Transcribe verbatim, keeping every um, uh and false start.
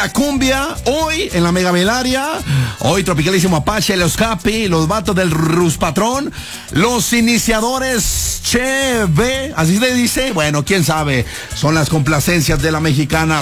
la cumbia, hoy en la Mega Belaria, hoy Tropicalísimo Apache, los Capi, los vatos del Rus Patrón, los iniciadores Che B, así se dice, bueno, quién sabe, son las complacencias de la mexicana.